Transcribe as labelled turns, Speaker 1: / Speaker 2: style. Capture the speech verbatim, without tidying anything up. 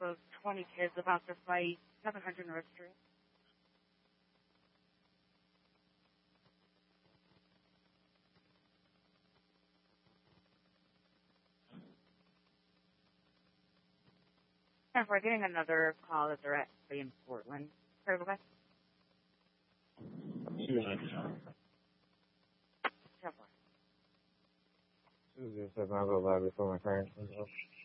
Speaker 1: of twenty kids about to fight seven hundred North Street. And we're getting another call that they're actually in Portland. Sorry, go back.
Speaker 2: Two minutes.
Speaker 1: Traveler.
Speaker 2: This is just I'll go live before my parents.